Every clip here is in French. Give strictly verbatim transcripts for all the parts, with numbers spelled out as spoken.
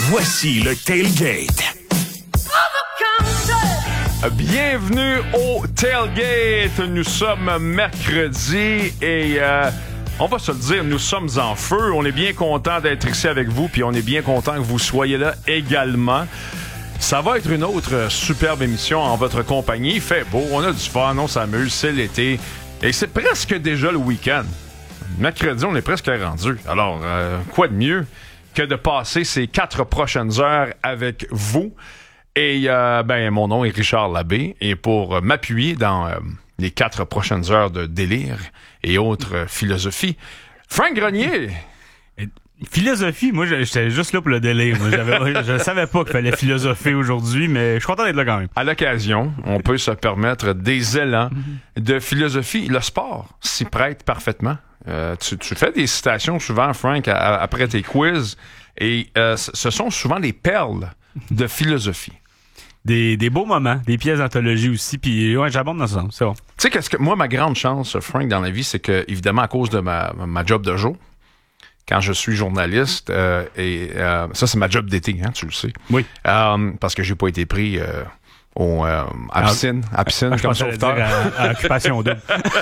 Voici le Tailgate. Bienvenue au Tailgate. Nous sommes mercredi et euh, on va se le dire, nous sommes en feu. On est bien content d'être ici avec vous, puis on est bien content que vous soyez là également. Ça va être une autre superbe émission en votre compagnie. Il fait beau, on a du fun, on s'amuse, c'est l'été. Et c'est presque déjà le week-end. Mercredi, on est presque rendu. Alors, euh, quoi de mieux que de passer ces quatre prochaines heures avec vous? Et euh, ben, mon nom est Richard Labbé. Et pour m'appuyer dans euh, les quatre prochaines heures de délire et autres euh, philosophies, Frank Grenier. Et, philosophie, moi, j'étais juste là pour le délire. Moi, j'avais, je ne savais pas qu'il fallait philosopher aujourd'hui, mais je suis content d'être là quand même. À l'occasion, on peut se permettre des élans de philosophie. Le sport s'y prête parfaitement. Euh, tu, tu fais des citations souvent, Frank, à, à, après tes quiz, et euh, ce sont souvent des perles de philosophie. Des, des beaux moments, des pièces d'anthologie aussi, puis ouais, j'abonde dans ce sens, c'est bon. Tu sais, qu'est-ce que moi, ma grande chance, Frank, dans la vie, c'est que, évidemment, à cause de ma, ma job de jour, quand je suis journaliste, euh, et euh, ça, c'est ma job d'été, hein, tu le sais. Oui. Euh, parce que j'ai pas été pris euh, au, euh, à piscine, à piscine ah, comme je sauveteur. À, à occupation double.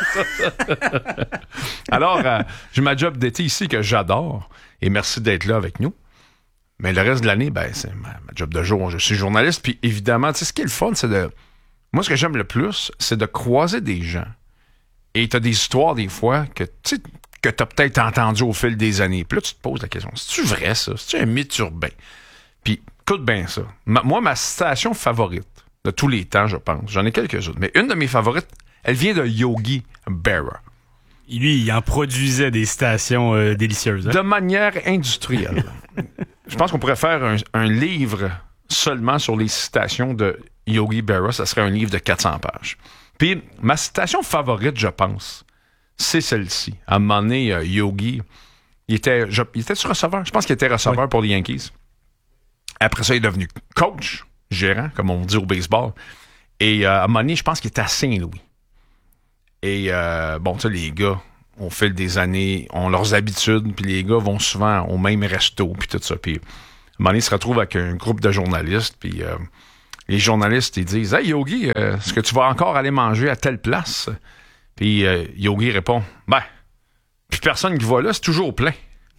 Alors, euh, j'ai ma job d'été ici que j'adore, et merci d'être là avec nous. Mais le reste de l'année, ben, c'est ma, ma job de jour. Je suis journaliste, puis évidemment, tu sais, ce qui est le fun, c'est de... Moi, ce que j'aime le plus, c'est de croiser des gens. Et t'as des histoires, des fois, que tu sais, que t'as peut-être entendu au fil des années. Puis là, tu te poses la question, c'est-tu vrai, ça? C'est-tu un mythe urbain? Puis, écoute bien ça. Ma, moi, ma citation favorite de tous les temps, je pense, j'en ai quelques-unes, mais une de mes favorites, elle vient de Yogi Berra. Lui, il en produisait des citations euh, délicieuses. Hein? De manière industrielle. Je pense qu'on pourrait faire un, un livre seulement sur les citations de Yogi Berra. Ça serait un livre de quatre cents pages. Puis, ma citation favorite, je pense, c'est celle-ci. À un moment donné, euh, Yogi, il était, je, il était-tu receveur? Je pense qu'il était receveur oui. pour les Yankees. Après ça, il est devenu coach, gérant, comme on dit au baseball. Et euh, à un moment donné, je pense qu'il était à Saint-Louis. Et euh, bon, tu sais, les gars, au fil des années, ont leurs habitudes, puis les gars vont souvent au même resto, puis tout ça. Puis à un moment donné, ils se retrouvent avec un groupe de journalistes, puis euh, les journalistes, ils disent « Hey, Yogi, euh, est-ce que tu vas encore aller manger à telle place? » Puis euh, Yogi répond « Ben, puis personne qui va là, c'est toujours plein. »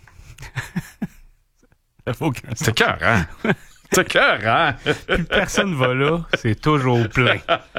C'est cœur, hein? C'est cœur, hein? Puis personne va là, c'est toujours plein.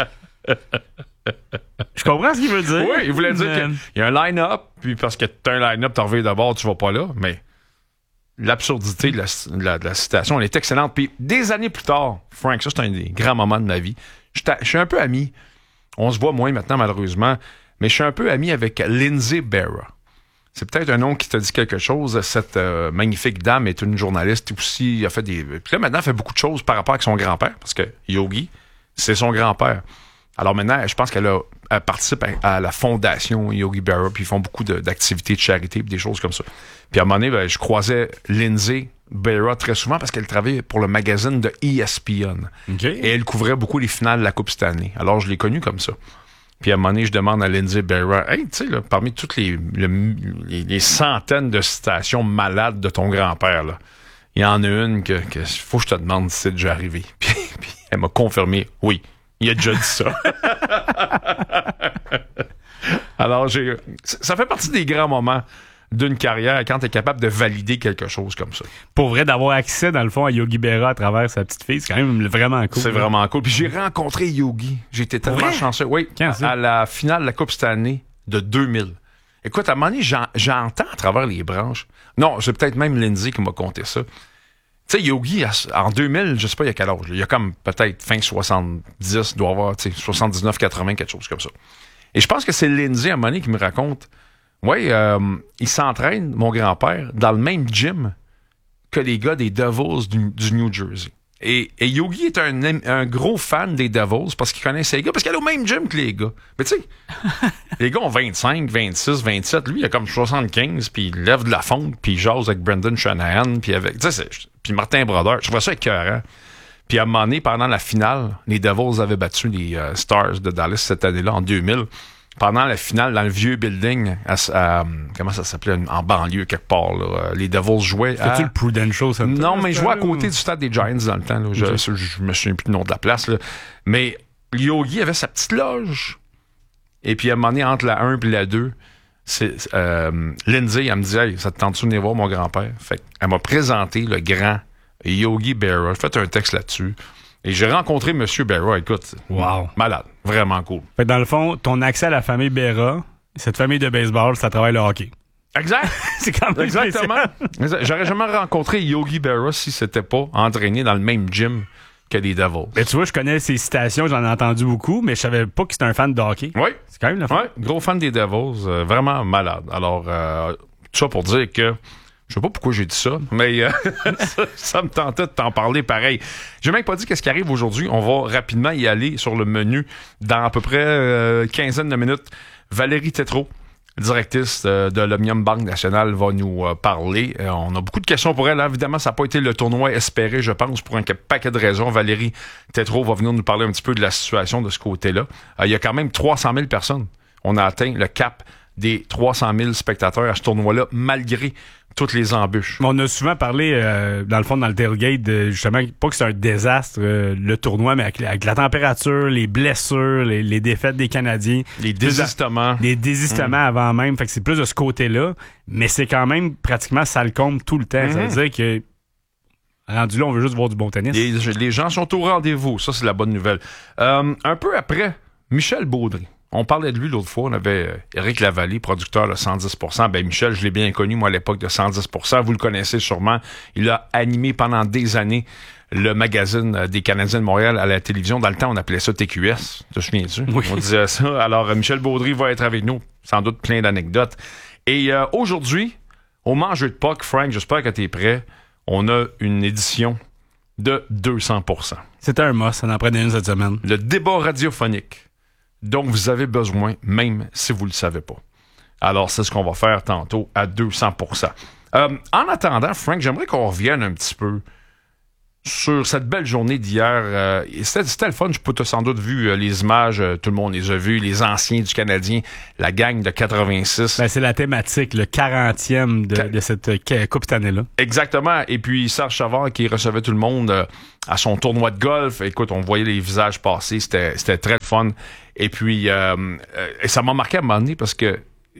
Je comprends ce qu'il veut dire. Oui, il voulait dire mais... qu'il y a un line-up, puis parce que t'as un line-up, t'as revu d'abord, tu vas pas là, mais l'absurdité de la, de, la, de la citation, elle est excellente. Puis des années plus tard, Frank, ça c'est un des grands moments de ma vie, je suis un peu ami, on se voit moins maintenant malheureusement, mais je suis un peu ami avec Lindsay Berra. C'est peut-être un nom qui te dit quelque chose. Cette euh, magnifique dame est une journaliste aussi, elle a fait des... Puis là maintenant, elle fait beaucoup de choses par rapport à son grand-père, parce que Yogi, c'est son grand-père. Alors maintenant, je pense qu'elle a, elle participe à, à la fondation Yogi Berra, puis ils font beaucoup de, d'activités de charité, puis des choses comme ça. Puis à un moment donné, ben, je croisais Lindsay Berra très souvent parce qu'elle travaillait pour le magazine de E S P N. Okay. Et elle couvrait beaucoup les finales de la Coupe Stanley. Alors je l'ai connue comme ça. Puis à un moment donné, je demande à Lindsay Berra, « Hey, tu sais, là, parmi toutes les, le, les, les centaines de citations malades de ton grand-père, là, il y en a une que, que faut que je te demande si c'est déjà arrivé. » Puis, puis elle m'a confirmé, « Oui. Il a déjà dit ça. » Alors, j'ai, ça fait partie des grands moments d'une carrière quand tu es capable de valider quelque chose comme ça. Pour vrai, d'avoir accès, dans le fond, à Yogi Berra à travers sa petite fille, c'est quand même vraiment cool. C'est hein? vraiment cool. Puis j'ai rencontré Yogi. J'ai été tellement vrai? chanceux. Oui, quand à, à la finale de la Coupe Stanley de deux mille. Écoute, à un moment donné, j'en, j'entends à travers les branches. Non, c'est peut-être même Lindsay qui m'a conté ça. Tu sais, Yogi, en deux mille, je sais pas il y a quel âge, il y a comme peut-être fin soixante-dix, il doit avoir, tu sais, soixante-dix-neuf quatre-vingts, quelque chose comme ça. Et je pense que c'est Lindsay, à un moment donné, qui me raconte, ouais, euh, il s'entraîne, mon grand-père, dans le même gym que les gars des Devils du, du New Jersey. Et, et Yogi est un, un gros fan des Devils parce qu'il connaît ces gars, parce qu'il est au même gym que les gars. Mais tu sais, les gars ont vingt-cinq, vingt-six, vingt-sept. Lui, il a comme soixante-quinze, puis il lève de la fonte, puis il jase avec Brendan Shanahan, puis avec, tu sais, puis Martin Brodeur. Je vois ça écœurant. Puis à un moment donné, pendant la finale, les Devils avaient battu les euh, Stars de Dallas cette année-là, en deux mille. pendant la finale dans le vieux building, à, à, comment ça s'appelait, en banlieue quelque part, là. Les Devils jouaient à... C'était-tu le Prudential Center? Non, mais ils jouaient à côté ou... du stade des Giants dans le temps. Là. Je, okay. je me souviens plus du nom de la place. Là. Mais Yogi avait sa petite loge. Et puis à un moment donné, entre la un et la deux, c'est, euh, Lindsay, elle me dit « Hey, ça te tente-tu de venir voir mon grand-père? » Fait qu'elle m'a présenté le grand Yogi Berra. J'ai fait un texte là-dessus. Et j'ai rencontré M. Berra. Écoute, wow. Malade. Vraiment cool. Fait que dans le fond, ton accès à la famille Berra, cette famille de baseball, ça travaille le hockey. Exact. C'est quand même Exactement. spécial. J'aurais jamais rencontré Yogi Berra si c'était pas entraîné dans le même gym que les Devils. Mais tu vois, je connais ses citations, j'en ai entendu beaucoup, mais je savais pas que c'était un fan de hockey. Oui. C'est quand même le fun. Oui, gros fan des Devils. Euh, vraiment malade. Alors, euh, tout ça pour dire que je sais pas pourquoi j'ai dit ça, mais euh, ça, ça me tentait de t'en parler pareil. J'ai même pas dit qu'est-ce qui arrive aujourd'hui. On va rapidement y aller sur le menu dans à peu près euh, quinzaine de minutes. Valérie Tétrault, directrice euh, de l'Omnium Banque Nationale, va nous euh, parler. Euh, on a beaucoup de questions pour elle. Hein. Évidemment, ça n'a pas été le tournoi espéré, je pense, pour un paquet de raisons. Valérie Tétrault va venir nous parler un petit peu de la situation de ce côté-là. Euh, il y a quand même trois cent mille personnes. On a atteint le cap des trois cent mille spectateurs à ce tournoi-là, malgré toutes les embûches. On a souvent parlé, euh, dans le fond, dans le tailgate, de, justement, pas que c'est un désastre, euh, le tournoi, mais avec, avec la température, les blessures, les, les défaites des Canadiens. Les désistements. Les désistements mmh. avant même. Fait que c'est plus de ce côté-là. Mais c'est quand même pratiquement ça le compte tout le temps. Mmh. Ça veut dire que, rendu là, on veut juste voir du bon tennis. Les, les gens sont au rendez-vous. Ça, c'est la bonne nouvelle. Euh, un peu après, Michel Baudry. On parlait de lui l'autre fois, on avait euh, Éric Lavallée, producteur de cent dix pour cent. Ben Michel, je l'ai bien connu, moi, à l'époque de cent dix pour cent. Vous le connaissez sûrement. Il a animé pendant des années le magazine des Canadiens de Montréal à la télévision. Dans le temps, on appelait ça T Q S. Te souviens-tu? Oui. On disait ça. Alors, euh, Michel Baudry va être avec nous. Sans doute plein d'anecdotes. Et euh, aujourd'hui, au Mangeux de Puck, Frank, j'espère que tu es prêt. On a une édition de deux cents pour cent. C'était un must, ça en prenait une cette semaine. Le débat radiophonique dont vous avez besoin, même si vous ne le savez pas. Alors, c'est ce qu'on va faire tantôt à deux cents pour cent. Euh, en attendant, Frank, j'aimerais qu'on revienne un petit peu sur cette belle journée d'hier. Euh, c'était, c'était le fun. Je peux te sans doute vu euh, les images. Euh, tout le monde les a vues. Les anciens du Canadien, la gang de quatre-vingt-six. Ben, c'est la thématique, le quarantième de, de cette euh, coupe cette année-là. Exactement. Et puis, Serge Savard qui recevait tout le monde euh, à son tournoi de golf. Écoute, on voyait les visages passer. C'était, c'était très fun. Et puis, euh, euh, et ça m'a marqué à un moment donné parce que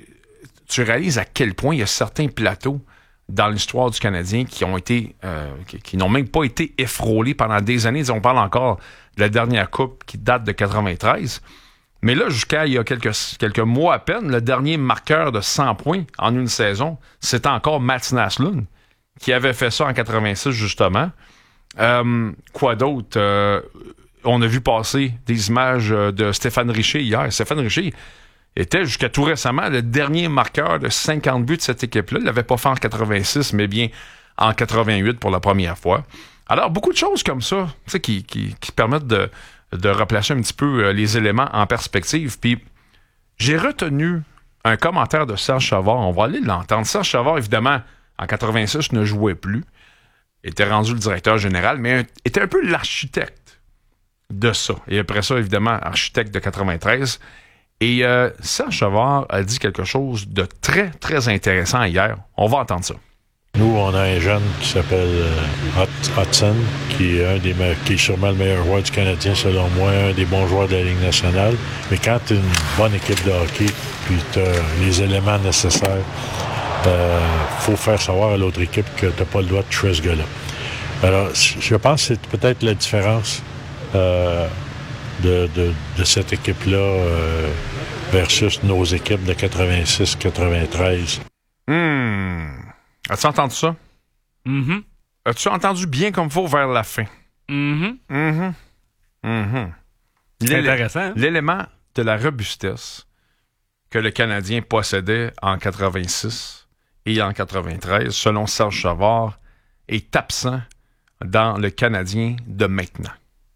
tu réalises à quel point il y a certains plateaux dans l'histoire du Canadien qui ont été, euh, qui, qui n'ont même pas été effrôlés pendant des années. On parle encore de la dernière coupe qui date de quatre-vingt-treize. Mais là, jusqu'à il y a quelques, quelques mois à peine, le dernier marqueur de cent points en une saison, c'était encore Mats Naslund qui avait fait ça en quatre-vingt-six, justement. Euh, quoi d'autre? Euh, on a vu passer des images de Stéphane Richer hier. Stéphane Richer était jusqu'à tout récemment le dernier marqueur de cinquante buts de cette équipe-là. Il ne l'avait pas fait en quatre-vingt-six, mais bien en quatre-vingt-huit pour la première fois. Alors, beaucoup de choses comme ça, tu sais, qui, qui, qui permettent de, de replacer un petit peu les éléments en perspective. Puis, j'ai retenu un commentaire de Serge Savard. On va aller l'entendre. Serge Savard, évidemment, en quatre-vingt-six, ne jouait plus. Il était rendu le directeur général, mais un, était un peu l'architecte de ça. Et après ça, évidemment, architecte de quatre-vingt-treize. Et euh, Serge Savard a dit quelque chose de très, très intéressant hier. On va entendre ça. Nous, on a un jeune qui s'appelle euh, Hudson, qui est, un des me- qui est sûrement le meilleur joueur du Canadien, selon moi, un des bons joueurs de la Ligue nationale. Mais quand tu as une bonne équipe de hockey, puis tu as les éléments nécessaires, il euh, faut faire savoir à l'autre équipe que tu n'as pas le droit de tuer ce gars-là. Alors, je pense que c'est peut-être la différence euh, de, de, de cette équipe-là euh, versus nos équipes de quatre-vingt-six quatre-vingt-treize. Hmm. As-tu entendu ça? Mm-hmm. As-tu entendu bien comme faut vers la fin? Mm-hmm. Mm-hmm. Mm-hmm. C'est L'élé- intéressant. Hein? L'élément de la robustesse que le Canadien possédait en quatre-vingt-six et en quatre-vingt-treize, selon Serge Savard, est absent dans le Canadien de maintenant.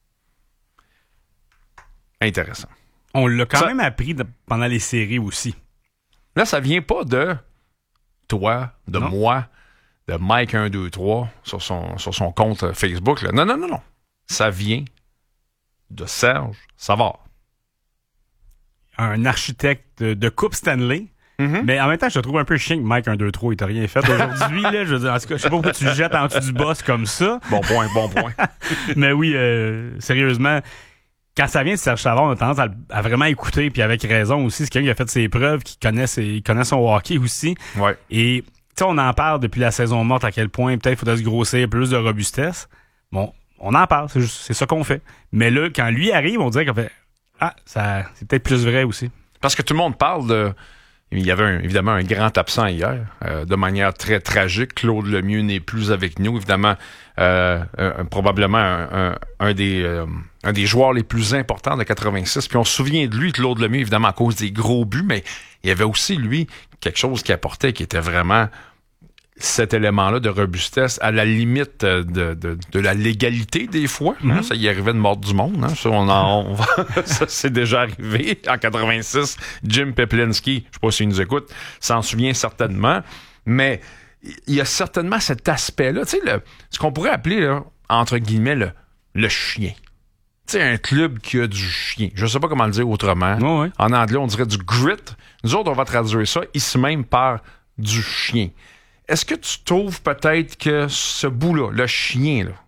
Intéressant. On l'a quand Ça- même appris de- pendant les séries aussi. Là, ça vient pas de toi, de Non. moi, de Mike un deux trois sur son, sur son compte Facebook. Là. Non, non, non, non. Ça vient de Serge Savard. un architecte de, de Coupe Stanley. Mm-hmm. Mais en même temps, je te trouve un peu chiant que Mike un deux trois, il t'a rien fait aujourd'hui. Là, je veux dire, en tout cas, je sais pas pourquoi tu le jettes en dessous du boss comme ça. Bon point, bon point. Mais oui, euh, sérieusement, quand ça vient de Serge Savard, on a tendance à, à vraiment écouter, puis avec raison aussi. C'est quelqu'un qui a fait ses preuves, qui connaît, ses, il connaît son hockey aussi. Ouais. Et tu sais, on en parle depuis la saison morte à quel point peut-être il faudrait se grossir, plus de robustesse. Bon, on en parle, c'est, juste, c'est ça qu'on fait. Mais là, quand lui arrive, on dirait qu'on fait ah, ça, c'est peut-être plus vrai aussi. Parce que tout le monde parle de... Il y avait un, évidemment un grand absent hier, euh, de manière très tragique. Claude Lemieux n'est plus avec nous. Évidemment, euh, un, probablement un, un, un, des, euh, un des joueurs les plus importants de quatre-vingt-six. Puis on se souvient de lui, Claude Lemieux, évidemment, à cause des gros buts, mais il y avait aussi, lui, quelque chose qui apportait, qui était vraiment cet élément-là de robustesse à la limite de, de, de la légalité des fois. Mm-hmm. Hein, ça y arrivait de mordre du monde. Hein, ça, on en, on va, ça, c'est déjà arrivé. En quatre-vingt-six, Jim Peplinski, je sais pas s'il nous écoute, s'en souvient certainement. Mais il y a certainement cet aspect-là. Tu sais, le, ce qu'on pourrait appeler, là, entre guillemets, le, le chien. Tu sais, un club qui a du chien. Je sais pas comment le dire autrement. Oh, ouais. En anglais, on dirait du grit. Nous autres, on va traduire ça ici même par du chien. Est-ce que tu trouves peut-être que ce bout-là, le chien, là,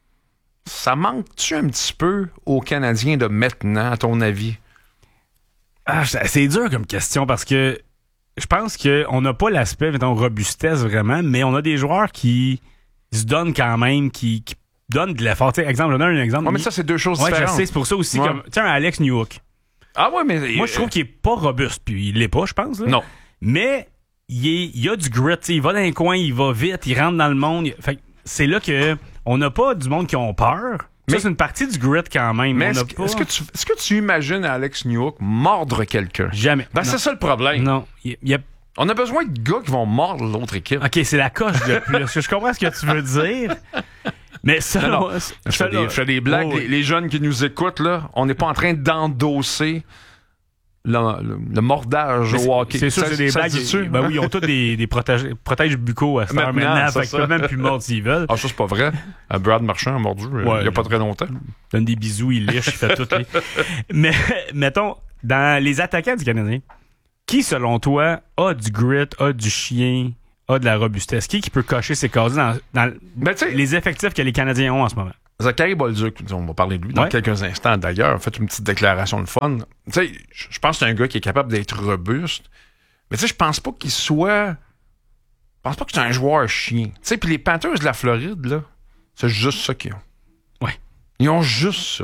ça manque-tu un petit peu aux Canadiens de maintenant, à ton avis? Ah, c'est dur comme question parce que je pense qu'on n'a pas l'aspect, mettons, robustesse vraiment, mais on a des joueurs qui se donnent quand même, qui, qui donnent de l'effort. T'sais, exemple, je donne un exemple. Oui, mais ça, c'est deux choses ouais, différentes. Je sais, c'est pour ça aussi, ouais. Comme, tu sais, un Alex Newhook. Ah ouais, mais... Moi, je trouve qu'il est pas robuste, puis il l'est pas, je pense. Là. Non. Mais... Il, est, il a du grit, il va dans les coins, il va vite, il rentre dans le monde. Fait, c'est là que on n'a pas du monde qui ont peur. Mais ça, c'est une partie du grit quand même. Mais on est-ce, pas... est-ce, que tu, est-ce que tu imagines Alex Newhook mordre quelqu'un? Jamais. Ben, c'est ça le problème. Non. Il, il a... On a besoin de gars qui vont mordre l'autre équipe. OK, c'est la coche de plus. Je comprends ce que tu veux dire. Mais ça, non, non. Ça, je, fais des, je fais des blagues. Oh, les, les jeunes qui nous écoutent, là, on n'est pas en train d'endosser Le, le, le mordage mais au hockey. C'est sûr, ça, c'est des ça blagues. Ben oui, ils ont tous des, des protèges, protèges buccaux à cette heure maintenant. Fait qu'ils peuvent même plus mordre s'ils veulent. Ah, ça, c'est pas vrai. Brad Marchand a mordu ouais, il y a pas très longtemps. Donne des bisous, il liche, il fait tout. Les... Mais, mettons, dans les attaquants du Canadien, qui, selon toi, a du grit, a du chien, a de la robustesse? Qui qui peut cocher ses cases dans, dans ben, les effectifs que les Canadiens ont en ce moment? Zachary Bolduc, on va parler de lui dans ouais. quelques instants d'ailleurs, a fait une petite déclaration de fun. Tu sais, je pense que c'est un gars qui est capable d'être robuste, mais tu sais, je pense pas qu'il soit... Je pense pas que c'est un joueur chien. Tu sais, puis les Panthers de la Floride, là, c'est juste ça qu'ils ont. Ouais. Ils ont juste ça.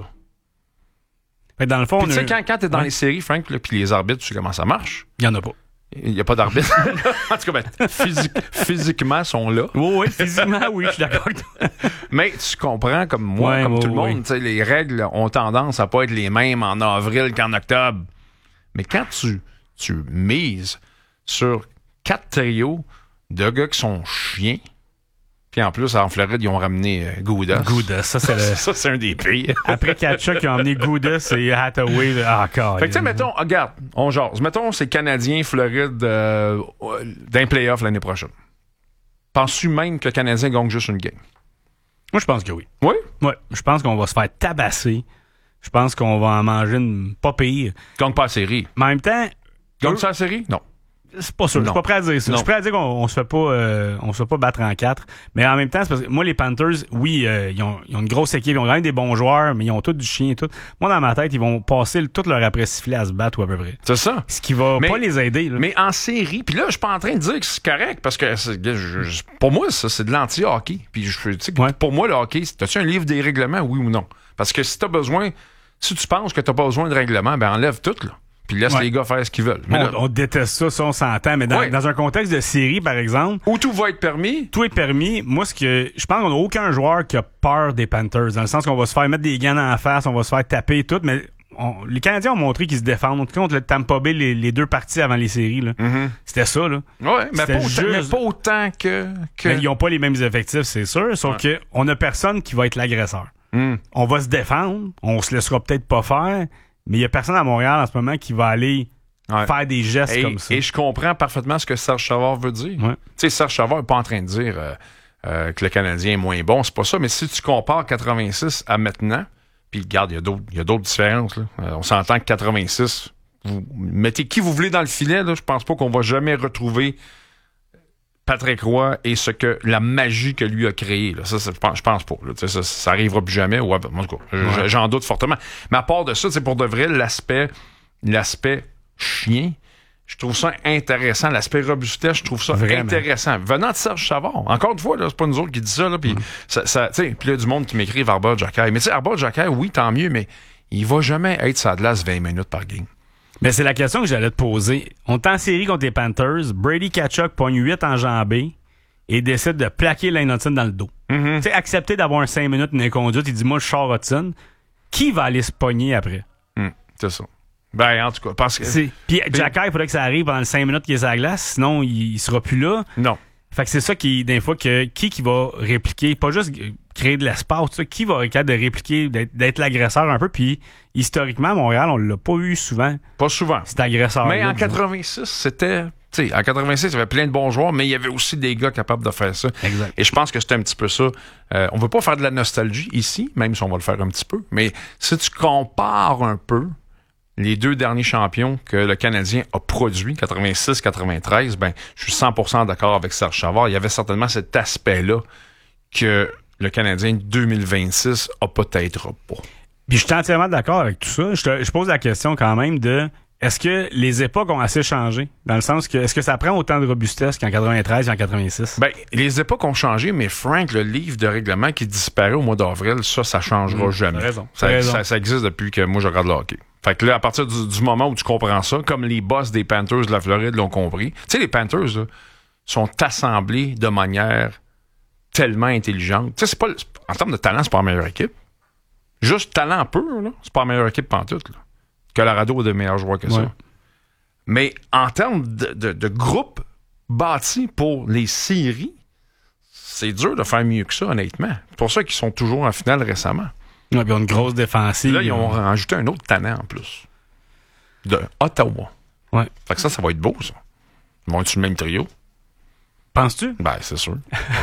Mais dans le fond, tu sais, a... quand, quand t'es dans ouais. les séries, Frank, puis les arbitres, tu sais comment ça marche? Il y en a pas. Il n'y a pas d'arbitre. En tout cas, ben, physique, physiquement, ils sont là. Oui, oui, physiquement, oui, je suis d'accord avec toi. Mais tu comprends, comme moi, ouais, comme oui, tout le oui. monde, les règles ont tendance à pas être les mêmes en avril qu'en octobre. Mais quand tu, tu mises sur quatre trios de gars qui sont chiens, puis en plus, en Floride, ils ont ramené euh, Goudas. Goudas, ça, c'est le... ça, c'est un des pires. Après Katchuk, ils ont emmené Goudas et Hathaway. Ah, encore. Fait que, tu sais, mettons, regarde, on jase. Mettons, c'est Canadien, Floride, euh, d'un play-off l'année prochaine. Penses-tu même que le Canadien gagne juste une game? Moi, je pense que oui. Oui? Oui. Je pense qu'on va se faire tabasser. Je pense qu'on va en manger une pas pire. Gagne pas la série. Mais en même temps... Gagne-tu la série? Non. C'est pas sûr. Non. Je suis pas prêt à dire ça. Non. Je suis prêt à dire qu'on on se fait pas euh, on se fait pas battre en quatre. Mais en même temps, c'est parce que moi, les Panthers, oui, euh, ils, ont, ils ont une grosse équipe. Ils ont quand même des bons joueurs, mais ils ont tous du chien et tout. Moi, dans ma tête, ils vont passer le, tout leur après-siffler à se battre ou à peu près. C'est ça. Ce qui va mais, pas les aider. Là. Mais en série, puis là, je suis pas en train de dire que c'est correct parce que c'est, je, je, pour moi, ça, c'est de l'anti-hockey. Puis je tu sais, ouais. Pour moi, le hockey, t'as-tu un livre des règlements, oui ou non? Parce que si t'as besoin, si tu penses que t'as pas besoin de règlement, ben enlève tout, là. Puis laisse ouais. les gars faire ce qu'ils veulent. Mais on, là, on déteste ça, ça on s'entend. Mais dans, ouais. dans un contexte de série, par exemple... Où tout va être permis. Tout est permis. Moi, ce que je pense qu'on n'a aucun joueur qui a peur des Panthers. Dans le sens qu'on va se faire mettre des gants en face, on va se faire taper et tout. Mais on, les Canadiens ont montré qu'ils se défendent. En tout cas, contre le Tampa Bay, les, les deux parties avant les séries. Là. Mm-hmm. C'était ça. Là. Ouais, mais pas, juste... mais pas autant que... que... Mais ils n'ont pas les mêmes effectifs, c'est sûr. Sauf ouais. qu'on n'a personne qui va être l'agresseur. Mm. On va se défendre. On se laissera peut-être pas faire. Mais il n'y a personne à Montréal en ce moment qui va aller... Ouais. Faire des gestes et, comme ça. Et je comprends parfaitement ce que Serge Savard veut dire. Ouais. Tu sais, Serge Savard n'est pas en train de dire euh, euh, que le Canadien est moins bon, c'est pas ça. Mais si tu compares quatre-vingt-six à maintenant, puis regarde, il y a d'autres, il y a d'autres différences. Là. Euh, on s'entend que quatre-vingt-six, vous mettez qui vous voulez dans le filet, là, je pense pas qu'on va jamais retrouver Patrick Roy et ce que la magie que lui a créée. Là. Ça, ça, je pense, je pense pas. Là. Ça, ça, ça arrivera plus jamais. Ouais, ben, en tout cas, ouais. J'en doute fortement. Mais à part de ça, c'est pour de vrai, l'aspect, l'aspect chien, je trouve ça intéressant. L'aspect robustesse, je trouve ça Vraiment. intéressant. Venant de Serge Savard, encore une fois, là, c'est pas nous autres qui dit ça. Là, puis, mm. ça, ça, puis il y a du monde qui m'écrit Arba Xhekaj. Mais tu sais, Arba Xhekaj, oui, tant mieux, mais il va jamais être sur la glace vingt minutes par game. Mais c'est la question que j'allais te poser. On est en série contre les Panthers. Brady Tkachuk pogne huit enjambées et décide de plaquer Lane Hutson dans le dos. Mm-hmm. Tu sais, accepter d'avoir un cinq minutes, une inconduite, il dit, moi, je sors Hutson. Qui va aller se pogner après? Mm, c'est ça. Ben, en tout cas, parce que... C'est... Puis Xhekaj, il faudrait que ça arrive pendant les cinq minutes qu'il est sur la glace, sinon, il, il sera plus là. Non. Fait que c'est ça qui, des fois, que qui qui va répliquer, pas juste créer de l'espace, ça, qui va être capable de répliquer, d'être, d'être l'agresseur un peu, puis historiquement, à Montréal, on l'a pas eu souvent. Pas souvent. Cet agresseur. Mais en quatre-vingt-six, c'était... Tu sais, en quatre-vingt-six, il y avait plein de bons joueurs, mais il y avait aussi des gars capables de faire ça. Exact. Et je pense que c'était un petit peu ça. Euh, on veut pas faire de la nostalgie ici, même si on va le faire un petit peu, mais si tu compares un peu les deux derniers champions que le Canadien a produits, quatre-vingt-six quatre-vingt-treize, ben, je suis cent pour cent d'accord avec Serge Savard. Il y avait certainement cet aspect-là que le Canadien deux mille vingt-six a peut-être pas. Puis je suis entièrement d'accord avec tout ça. Je, te, je pose la question quand même de est-ce que les époques ont assez changé? Dans le sens que est-ce que ça prend autant de robustesse qu'en quatre-vingt-treize et en quatre-vingt-six? Ben, les époques ont changé, mais Frank, le livre de règlement qui disparaît au mois d'avril, ça, ça changera mmh, jamais. T'as raison. Ça, T'as raison. Ça, ça existe depuis que moi je regarde le hockey. Fait que là, à partir du, du moment où tu comprends ça, comme les boss des Panthers de la Floride l'ont compris, tu sais, les Panthers là, sont assemblés de manière tellement intelligente. Tu sais, c'est pas, en termes de talent, c'est pas la meilleure équipe. Juste talent pur, là, c'est pas la meilleure équipe pantoute, là. Colorado a de meilleurs joueurs que ouais. ça. Mais en termes de, de, de groupe bâti pour les séries, c'est dur de faire mieux que ça, honnêtement. C'est pour ça qu'ils sont toujours en finale récemment. Ouais, ils ont une grosse défensive. Là, ils ont rajouté un autre talent en plus. De Ottawa. Ouais. Fait que ça, ça va être beau, ça. Ils vont être sur le même trio. Penses-tu? Ben, c'est sûr.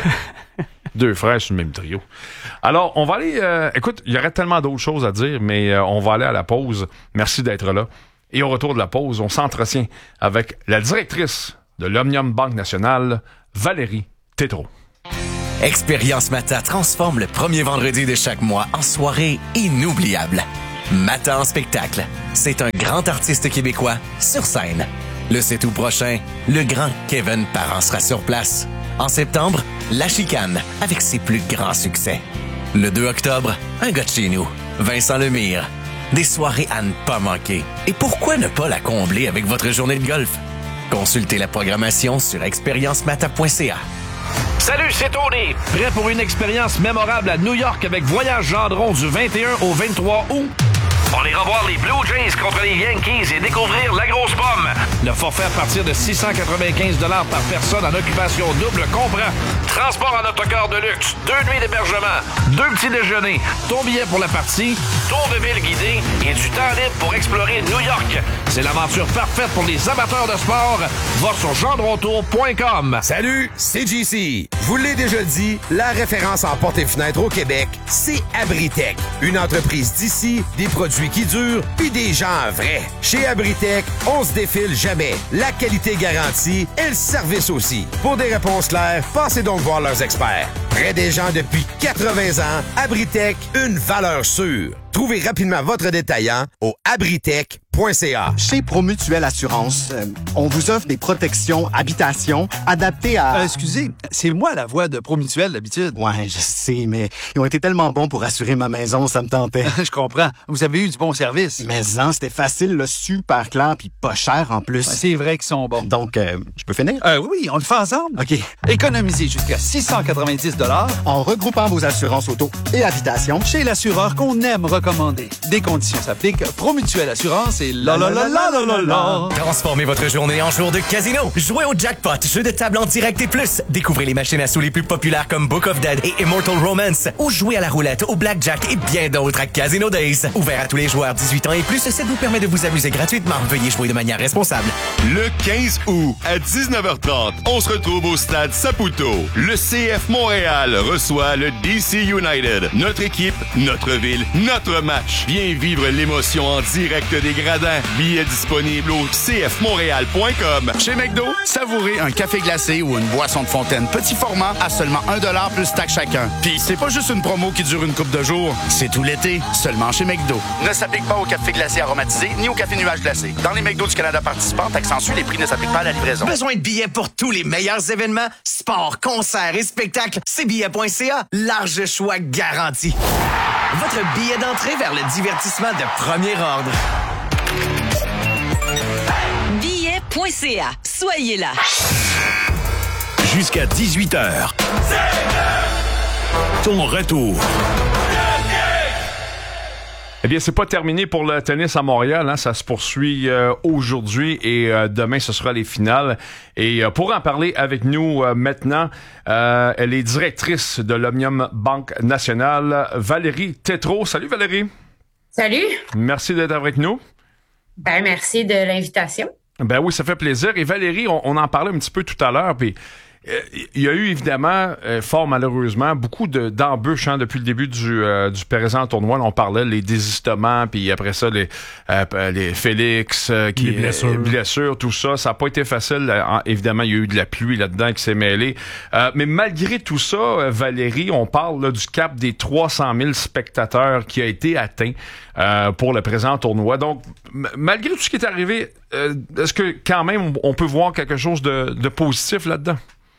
Deux frères sur le même trio. Alors, on va aller... Euh, écoute, il y aurait tellement d'autres choses à dire, mais euh, on va aller à la pause. Merci d'être là. Et au retour de la pause, on s'entretient avec la directrice de l'Omnium Banque Nationale, Valérie Tétrault. Expérience Mata transforme le premier vendredi de chaque mois en soirée inoubliable. Mata en spectacle. C'est un grand artiste québécois sur scène. Le sept août prochain, le grand Kevin Parent sera sur place. En septembre, La Chicane avec ses plus grands succès. Le deux octobre, un gars de chez nous, Vincent Lemire. Des soirées à ne pas manquer. Et pourquoi ne pas la combler avec votre journée de golf? Consultez la programmation sur expérience mata point c a. Salut, c'est Tony. Prêt pour une expérience mémorable à New York avec Voyage Gendron du vingt et un au vingt-trois août? On ira voir les Blue Jays contre les Yankees et découvrir la grosse pomme. Le forfait à partir de six cent quatre-vingt-quinze dollars par personne en occupation double comprend transport en autocar de luxe, deux nuits d'hébergement, deux petits déjeuners, ton billet pour la partie, tour de ville guidé et du temps libre pour explorer New York. C'est l'aventure parfaite pour les amateurs de sport. Va sur gendrontour point com. Salut, c'est J C. Je vous l'ai déjà dit, la référence en portes et fenêtres au Québec, c'est Abritech. Une entreprise d'ici, des produits qui durent, puis des gens vrais. Chez Abritech, on se défile jamais. La qualité garantie et le service aussi. Pour des réponses claires, passez donc voir leurs experts. Près des gens depuis quatre-vingts ans, Abritech, une valeur sûre. Trouvez rapidement votre détaillant au abritech point c a. Chez Promutuelle Assurance, euh, on vous offre des protections habitation adaptées à... Euh, excusez, c'est moi la voix de Promutuelle d'habitude. Ouais, je sais, mais ils ont été tellement bons pour assurer ma maison, ça me tentait. Je comprends. Vous avez eu du bon service. Mais non, c'était facile, là, super clair, puis pas cher en plus. Ouais, c'est vrai qu'ils sont bons. Donc, euh, je peux finir? Euh, oui, on le fait ensemble. OK. Économisez jusqu'à six cent quatre-vingt-dix dollars en regroupant vos assurances auto et habitation chez l'assureur qu'on aime recommander. Des conditions s'appliquent. Promutuelle Assurance et la la la la la la la. Transformez votre journée en jour de casino. Jouez au jackpot, jeu de table en direct et plus. Découvrez les machines à sous les plus populaires comme Book of Dead et Immortal Romance. Ou jouez à la roulette, au blackjack et bien d'autres à Casino Days. Ouvert à tous les joueurs dix-huit ans et plus, ça vous permet de vous amuser gratuitement. Veuillez jouer de manière responsable. Le quinze août, à dix-neuf heures trente, on se retrouve au stade Saputo. Le C F Montréal reçoit le D C United. Notre équipe, notre ville, notre votre match. Viens vivre l'émotion en direct des gradins. Billets disponibles au c f montréal point com. Chez McDo, savourez un café glacé ou une boisson de fontaine petit format à seulement un dollar plus taxe chacun. Puis c'est pas juste une promo qui dure une couple de jours, c'est tout l'été, seulement chez McDo. Ne s'applique pas au café glacé aromatisé ni au café nuage glacé. Dans les McDo du Canada participants, accentue, les prix ne s'appliquent pas à la livraison. Besoin de billets pour tous les meilleurs événements, sports, concerts et spectacles, c billets point c a, large choix garanti. Votre billet d'entrée vers le divertissement de premier ordre. billets point c a. Soyez là. Jusqu'à dix-huit heures. Ton retour. Eh bien, c'est pas terminé pour le tennis à Montréal. Hein. Ça se poursuit euh, aujourd'hui et euh, demain, ce sera les finales. Et euh, pour en parler avec nous euh, maintenant, euh, elle est directrice de l'Omnium Banque Nationale, Valérie Tétrault. Salut Valérie. Salut. Merci d'être avec nous. Ben, merci de l'invitation. Ben oui, ça fait plaisir. Et Valérie, on, on en parlait un petit peu tout à l'heure, puis il y a eu évidemment, euh, fort malheureusement, beaucoup de, d'embûches hein, depuis le début du, euh, du présent tournoi. Là, on parlait les désistements, puis après ça, les, euh, les Félix, euh, qui, les blessures. Euh, blessures, tout ça. Ça n'a pas été facile. Euh, évidemment, il y a eu de la pluie là-dedans qui s'est mêlée. Euh, mais malgré tout ça, euh, Valérie, on parle là, du cap des trois cent mille spectateurs qui a été atteint euh, pour le présent tournoi. Donc, m- malgré tout ce qui est arrivé, euh, est-ce que quand même on peut voir quelque chose de, de positif là-dedans?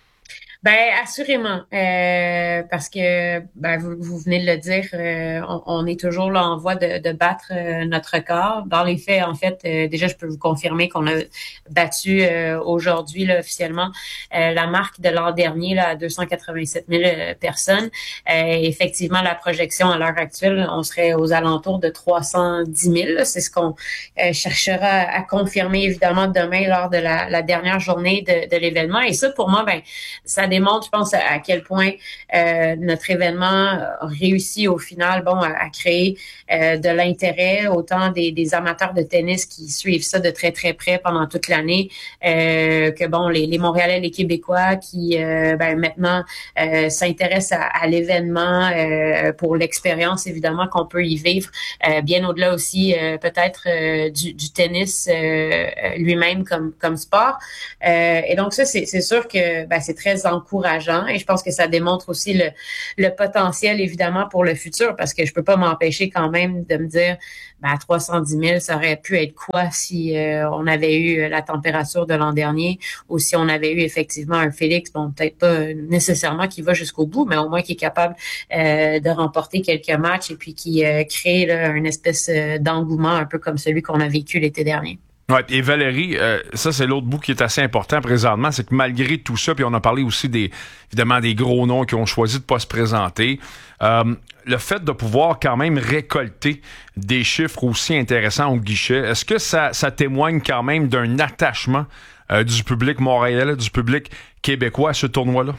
Ben assurément, euh, parce que ben vous, vous venez de le dire, euh, on, on est toujours là en voie de, de battre euh, notre record. Dans les faits, en fait, euh, déjà je peux vous confirmer qu'on a battu euh, aujourd'hui là, officiellement euh, la marque de l'an dernier là, à deux cent quatre-vingt-sept mille euh, personnes. Euh, effectivement, la projection à l'heure actuelle, on serait aux alentours de trois cent dix mille. Là. C'est ce qu'on euh, cherchera à, à confirmer évidemment demain lors de la, la dernière journée de, de l'événement. Et ça, pour moi, ben ça démontre, je pense, à, à quel point euh, notre événement a réussi au final, bon, à, à créer euh, de l'intérêt, autant des, des amateurs de tennis qui suivent ça de très très près pendant toute l'année, euh, que bon, les, les Montréalais, les Québécois qui euh, ben, maintenant euh, s'intéressent à, à l'événement euh, pour l'expérience évidemment qu'on peut y vivre, euh, bien au-delà aussi euh, peut-être euh, du, du tennis euh, lui-même comme comme sport. Euh, et donc ça, c'est, c'est sûr que ben, c'est très encourageant et je pense que ça démontre aussi le, le potentiel évidemment pour le futur parce que je peux pas m'empêcher quand même de me dire ben, à trois cent dix mille, ça aurait pu être quoi si euh, on avait eu la température de l'an dernier ou si on avait eu effectivement un Félix, bon peut-être pas nécessairement qui va jusqu'au bout, mais au moins qui est capable euh, de remporter quelques matchs et puis qui euh, crée là, une espèce d'engouement un peu comme celui qu'on a vécu l'été dernier. Ouais, et Valérie, euh, ça c'est l'autre bout qui est assez important présentement, c'est que malgré tout ça, puis on a parlé aussi des évidemment des gros noms qui ont choisi de pas se présenter, euh, le fait de pouvoir quand même récolter des chiffres aussi intéressants au guichet, est-ce que ça, ça témoigne quand même d'un attachement euh, du public montréalais, du public québécois à ce tournoi-là?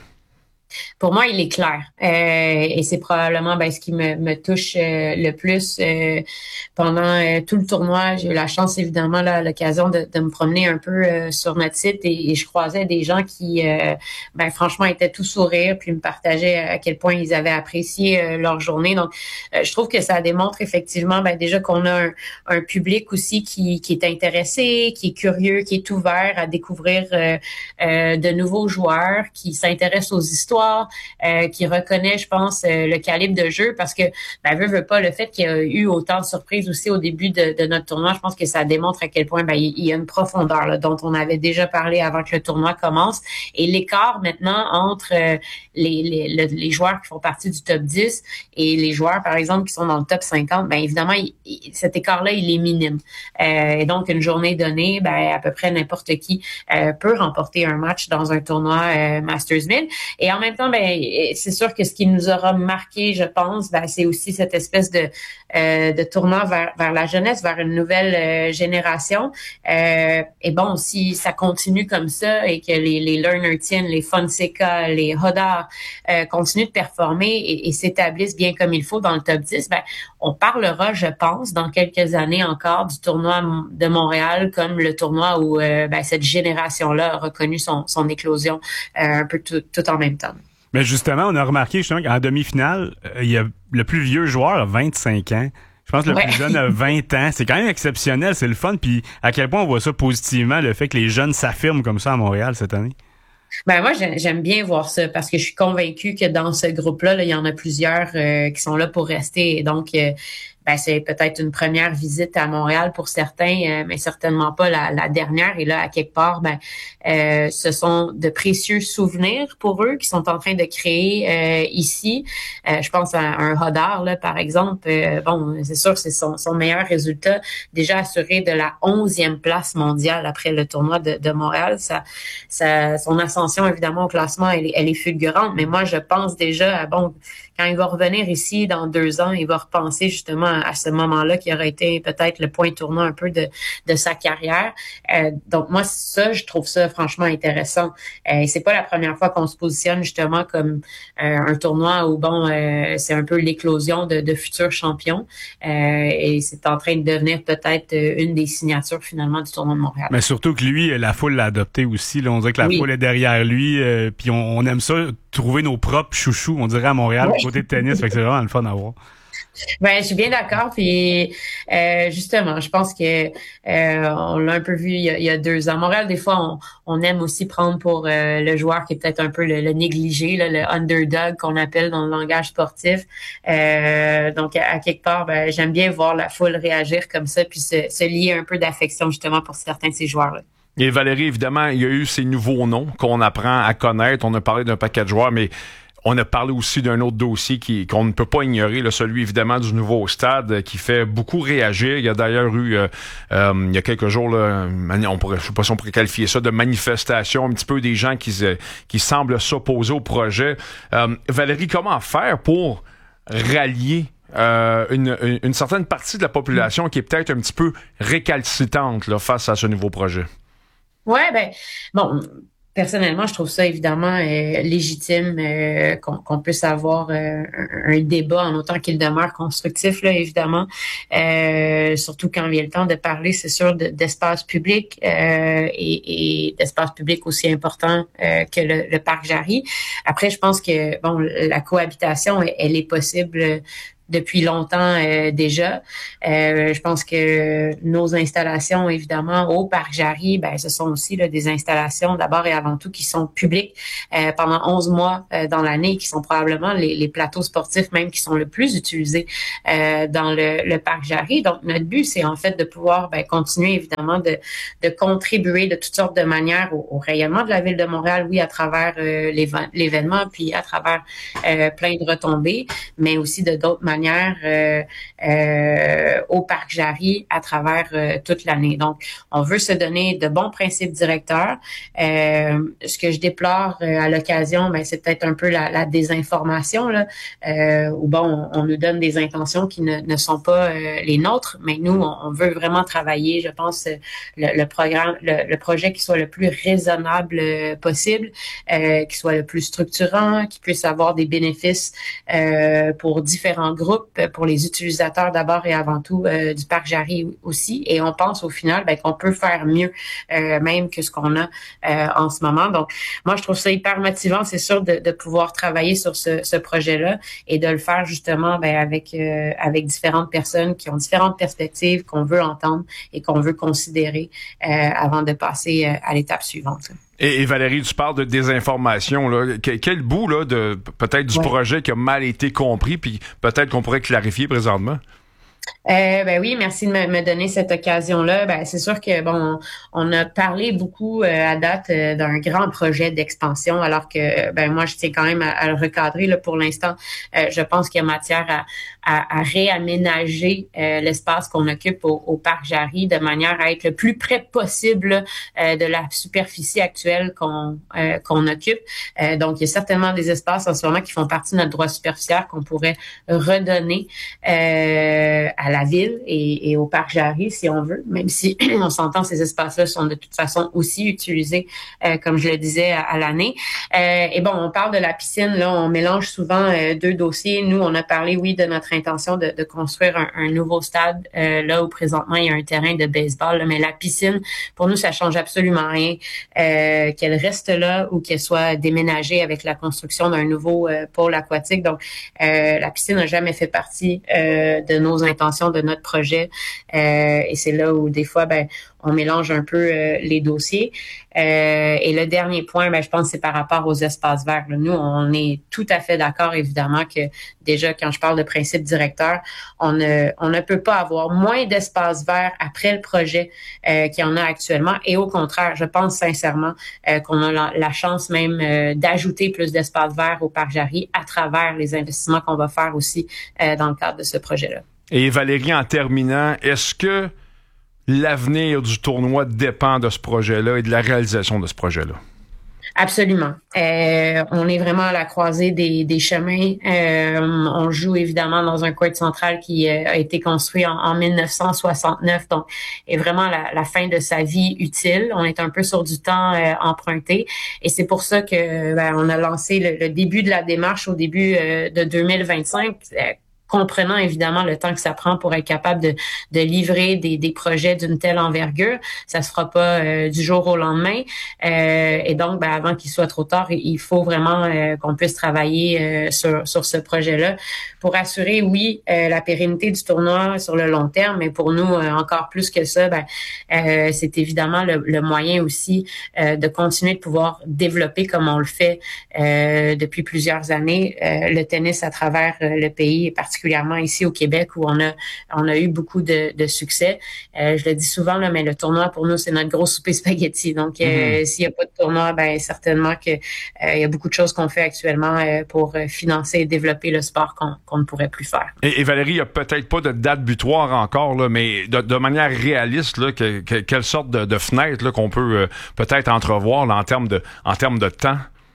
Pour moi, il est clair. Euh, et c'est probablement ben, ce qui me, me touche euh, le plus. Euh, pendant euh, tout le tournoi, j'ai eu la chance, évidemment, là, l'occasion de, de me promener un peu euh, sur notre site et, et je croisais des gens qui, euh, ben, franchement, étaient tout sourire puis me partageaient à quel point ils avaient apprécié euh, leur journée. Donc, euh, je trouve que ça démontre effectivement ben, déjà qu'on a un, un public aussi qui, qui est intéressé, qui est curieux, qui est ouvert à découvrir euh, euh, de nouveaux joueurs, qui s'intéressent aux histoires, Euh, qui reconnaît, je pense, euh, le calibre de jeu parce que, ben, veut, veut pas, le fait qu'il y a eu autant de surprises aussi au début de, de notre tournoi, je pense que ça démontre à quel point, ben, il y a une profondeur, là, dont on avait déjà parlé avant que le tournoi commence. Et l'écart, maintenant, entre euh, les, les, les, les joueurs qui font partie du top dix et les joueurs, par exemple, qui sont dans le top cinquante, ben, évidemment, il, il, cet écart-là, il est minime. Euh, et donc, une journée donnée, ben, à peu près n'importe qui euh, peut remporter un match dans un tournoi euh, Masters mille. Et en même temps, ben, c'est sûr que ce qui nous aura marqué, je pense, ben, c'est aussi cette espèce de, euh, de tournant vers, vers la jeunesse, vers une nouvelle euh, génération. Euh, et bon, si ça continue comme ça et que les, les Learner tiennent, les Fonseca, les Hodar euh, continuent de performer et, et s'établissent bien comme il faut dans le top dix, ben, on parlera, je pense, dans quelques années encore du tournoi de Montréal comme le tournoi où euh, ben, cette génération-là a reconnu son, son éclosion euh, un peu tout, tout en même temps. Mais justement, on a remarqué justement qu'en demi-finale, il euh, y a le plus vieux joueur, vingt-cinq ans. Je Je pense que le Ouais. plus jeune a vingt ans. C'est quand même exceptionnel, c'est le fun. Puis à quel point on voit ça positivement, le fait que les jeunes s'affirment comme ça à Montréal cette année? Ben moi j'ai- j'aime bien voir ça parce que je suis convaincue que dans ce groupe-là, là, il y en a plusieurs euh, qui sont là pour rester. Et donc euh, ben c'est peut-être une première visite à Montréal pour certains, euh, mais certainement pas la, la dernière. Et là, à quelque part, ben euh, ce sont de précieux souvenirs pour eux qui sont en train de créer euh, ici. Euh, je pense à un Hodar, là, par exemple. Euh, bon, c'est sûr, c'est son, son meilleur résultat, déjà assuré de la onzième place mondiale après le tournoi de, de Montréal. Ça, ça, son ascension, évidemment, au classement, elle, est- elle est fulgurante. Mais moi, je pense déjà à, bon, quand il va revenir ici dans deux ans, il va repenser justement à ce moment-là qui aurait été peut-être le point tournant un peu de, de sa carrière. Euh, donc moi, ça, je trouve ça franchement intéressant. Euh, c'est pas la première fois qu'on se positionne justement comme euh, un tournoi où bon, euh, c'est un peu l'éclosion de, de futurs champions. Euh, et c'est en train de devenir peut-être euh, une des signatures finalement du tournoi de Montréal. Mais surtout que lui, la foule l'a adopté aussi. Là, on dirait que la Oui. foule est derrière lui. Euh, puis on, on aime ça, trouver nos propres chouchous, on dirait à Montréal, Ouais. côté de tennis. Fait que c'est vraiment le fun à voir. Ben, je suis bien d'accord. Puis euh, justement, je pense que euh, on l'a un peu vu il y a, il y a deux ans. À Montréal, des fois, on, on aime aussi prendre pour euh, le joueur qui est peut-être un peu le, le négligé, là, le underdog qu'on appelle dans le langage sportif. Euh, donc, à, à quelque part, ben, j'aime bien voir la foule réagir comme ça, puis se, se lier un peu d'affection justement pour certains de ces joueurs-là. Et Valérie, évidemment, il y a eu ces nouveaux noms qu'on apprend à connaître. On a parlé d'un paquet de joueurs, mais on a parlé aussi d'un autre dossier qui, qu'on ne peut pas ignorer, là, celui évidemment du nouveau stade euh, qui fait beaucoup réagir. Il y a d'ailleurs eu, euh, euh, il y a quelques jours, là, on pourrait, je sais pas si on pourrait qualifier ça de manifestation, un petit peu des gens qui, se, qui semblent s'opposer au projet. Euh, Valérie, comment faire pour rallier euh, une, une, une certaine partie de la population qui est peut-être un petit peu récalcitrante là, face à ce nouveau projet? Ouais, ben bon. Personnellement, je trouve ça évidemment euh, légitime euh, qu'on, qu'on puisse avoir euh, un, un débat en autant qu'il demeure constructif, là, évidemment. Euh, surtout quand vient le temps de parler, c'est sûr, de, d'espace public euh, et, et d'espace public aussi important euh, que le, le parc Jarry. Après, je pense que bon, la cohabitation, elle, elle est possible depuis longtemps euh, déjà. Euh, je pense que nos installations, évidemment, au Parc Jarry, ben, ce sont aussi là, des installations d'abord et avant tout qui sont publiques euh, pendant onze mois euh, dans l'année, qui sont probablement les, les plateaux sportifs même qui sont le plus utilisés euh, dans le, le Parc Jarry. Donc, notre but, c'est en fait de pouvoir ben, continuer, évidemment, de, de contribuer de toutes sortes de manières au, au rayonnement de la Ville de Montréal, oui, à travers euh, l'événement, puis à travers euh, plein de retombées, mais aussi de d'autres manières Euh, euh, au Parc Jarry à travers euh, toute l'année. Donc, on veut se donner de bons principes directeurs. Euh, ce que je déplore euh, à l'occasion, ben, c'est peut-être un peu la, la désinformation, là, euh, où bon, on, on nous donne des intentions qui ne, ne sont pas euh, les nôtres, mais nous, on, on veut vraiment travailler, je pense, le, le programme, le, le projet qui soit le plus raisonnable euh, possible, euh, qui soit le plus structurant, qui puisse avoir des bénéfices euh, pour différents groupes, pour les utilisateurs d'abord et avant tout euh, du Parc Jarry aussi. Et on pense au final ben, qu'on peut faire mieux euh, même que ce qu'on a euh, en ce moment. Donc, moi, je trouve ça hyper motivant, c'est sûr, de, de pouvoir travailler sur ce, ce projet-là et de le faire justement ben, avec, euh, avec différentes personnes qui ont différentes perspectives qu'on veut entendre et qu'on veut considérer euh, avant de passer euh, à l'étape suivante. Et, et Valérie, tu parles de désinformation. Là. Quel, quel bout là, de peut-être du ouais. projet qui a mal été compris, puis peut-être qu'on pourrait clarifier présentement? Euh, ben oui, merci de me, me donner cette occasion-là. Ben c'est sûr que bon, on a parlé beaucoup euh, à date euh, d'un grand projet d'expansion, alors que ben moi je tiens quand même à, à le recadrer là pour l'instant. Euh, je pense qu'il y a matière à, à, à réaménager euh, l'espace qu'on occupe au, au Parc Jarry de manière à être le plus près possible euh, de la superficie actuelle qu'on euh, qu'on occupe. Euh, donc il y a certainement des espaces en ce moment qui font partie de notre droit superficiaire qu'on pourrait redonner euh, à la ville et, et au Parc Jarry, si on veut, même si on s'entend, ces espaces-là sont de toute façon aussi utilisés, euh, comme je le disais, à, à l'année. Euh, et bon, on parle de la piscine, là, on mélange souvent euh, deux dossiers. Nous, on a parlé, oui, de notre intention de, de construire un, un nouveau stade, euh, là où présentement, il y a un terrain de baseball, là, mais la piscine, pour nous, ça change absolument rien, euh, qu'elle reste là ou qu'elle soit déménagée avec la construction d'un nouveau euh, pôle aquatique. Donc, euh, la piscine n'a jamais fait partie euh, de nos intentions intentions de notre projet. Euh, et c'est là où des fois, ben, on mélange un peu euh, les dossiers. Euh, et le dernier point, ben, je pense, c'est par rapport aux espaces verts. Là. Nous, on est tout à fait d'accord, évidemment, que déjà, quand je parle de principe directeur, on ne, on ne peut pas avoir moins d'espaces verts après le projet euh, qu'il y en a actuellement. Et au contraire, je pense sincèrement euh, qu'on a la, la chance même euh, d'ajouter plus d'espaces verts au Parc Jarry à travers les investissements qu'on va faire aussi euh, dans le cadre de ce projet-là. Et Valérie, en terminant, est-ce que l'avenir du tournoi dépend de ce projet-là et de la réalisation de ce projet-là? Absolument. Euh, on est vraiment à la croisée des, des chemins. Euh, on joue évidemment dans un court central qui euh, a été construit en, en dix-neuf cent soixante-neuf, donc est vraiment la, la fin de sa vie utile. On est un peu sur du temps euh, emprunté, et c'est pour ça que ben, on a lancé le, le début de la démarche au début euh, de deux mille vingt-cinq. Euh, comprenant évidemment le temps que ça prend pour être capable de, de livrer des, des projets d'une telle envergure. Ça se fera pas euh, du jour au lendemain. Euh, et donc, ben, avant qu'il soit trop tard, il faut vraiment euh, qu'on puisse travailler euh, sur, sur ce projet-là pour assurer, oui, euh, la pérennité du tournoi sur le long terme, mais pour nous, euh, encore plus que ça, ben, euh, c'est évidemment le, le moyen aussi euh, de continuer de pouvoir développer comme on le fait euh, depuis plusieurs années, euh, le tennis à travers euh, le pays, et particulièrement particulièrement ici au Québec où on a on a eu beaucoup de, de succès. Euh, je le dis souvent là, mais le tournoi pour nous c'est notre gros souper spaghetti. Donc euh, mm-hmm. s'il n'y a pas de tournoi, ben certainement que euh, il y a beaucoup de choses qu'on fait actuellement euh, pour euh, financer et développer le sport qu'on, qu'on ne pourrait plus faire. Et, et Valérie, il n'y a peut-être pas de date butoir encore là, mais de, de manière réaliste là, que, que, quelle sorte de, de fenêtre là, qu'on peut euh, peut-être entrevoir là, en termes de en termes de temps?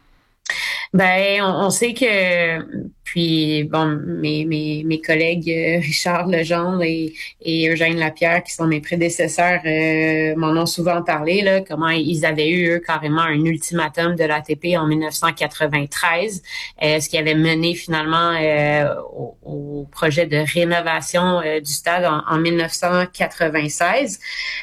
Ben, on, on sait que, puis bon, mes mes mes collègues euh, Richard Legendre et, et Eugène Lapierre, qui sont mes prédécesseurs, euh, m'en ont souvent parlé là, comment ils avaient eu eux carrément un ultimatum de l'A T P en dix-neuf cent quatre-vingt-treize, euh, ce qui avait mené finalement euh, au, au projet de rénovation euh, du stade en, en dix-neuf cent quatre-vingt-seize.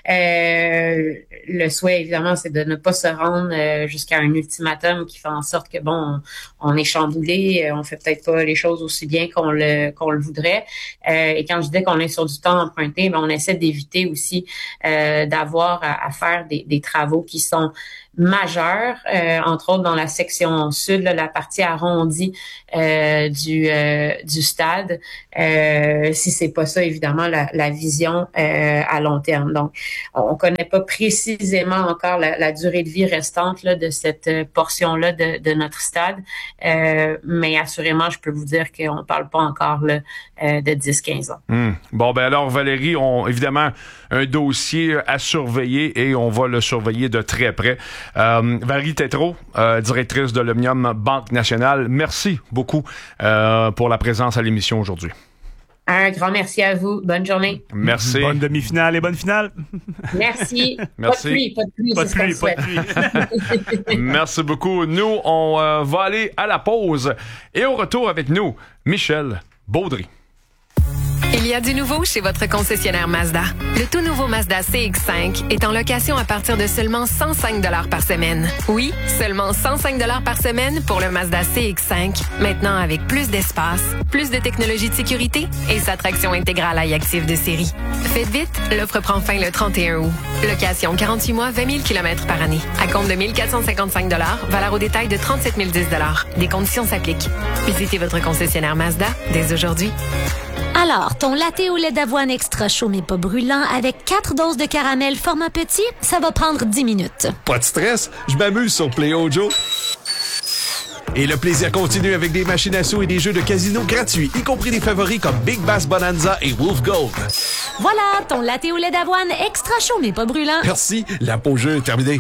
Euh, le souhait évidemment, c'est de ne pas se rendre euh, jusqu'à un ultimatum qui fait en sorte que bon, on, on est chamboulé, on fait peut-être pas les choses aussi bien qu'on le qu'on le voudrait. Euh, et quand je dis qu'on est sur du temps emprunté, ben on essaie d'éviter aussi euh, d'avoir à, à faire des, des travaux qui sont majeurs, euh, entre autres dans la section sud, là, la partie arrondie euh, du euh, du stade. Euh, si c'est pas ça, évidemment, la, la vision euh, à long terme. Donc, on connaît pas précisément encore la, la durée de vie restante là, de cette portion-là de, de notre stade, euh, mais assurément, je peux vous dire qu'on parle pas encore là, euh, de dix à quinze ans. Mmh. Bon, ben alors, Valérie, on évidemment un dossier à surveiller et on va le surveiller de très près. Euh, Valérie Tétrault, euh, directrice de l'Omnium Banque Nationale, merci beaucoup euh, pour la présence à l'émission aujourd'hui. Un grand merci à vous. Bonne journée. Merci. Bonne demi-finale et bonne finale. Merci. Merci. Pas de pluie, pas de pluie. Pas de pluie, pas de pluie. Merci beaucoup. Nous, on euh, va aller à la pause et au retour avec nous, Michel Baudry. Il y a du nouveau chez votre concessionnaire Mazda. Le tout nouveau Mazda C X cinq est en location à partir de seulement cent cinq dollars par semaine. Oui, seulement cent cinq dollars par semaine pour le Mazda C X cinq, maintenant avec plus d'espace, plus de technologie de sécurité et sa traction intégrale iActive de série. Faites vite, l'offre prend fin le trente et un août. Location quarante-huit mois, vingt mille kilomètres par année. À compte de mille quatre cent cinquante-cinq dollars, valeur au détail de trente-sept mille dix dollars. Des conditions s'appliquent. Visitez votre concessionnaire Mazda dès aujourd'hui. Alors, ton latte au lait d'avoine extra chaud mais pas brûlant avec quatre doses de caramel format petit, ça va prendre dix minutes. Pas de stress, je m'amuse sur PlayOjo. Et le plaisir continue avec des machines à sous et des jeux de casino gratuits, y compris des favoris comme Big Bass Bonanza et Wolf Gold. Voilà, ton latte au lait d'avoine extra chaud mais pas brûlant. Merci, la pause jeu est terminée.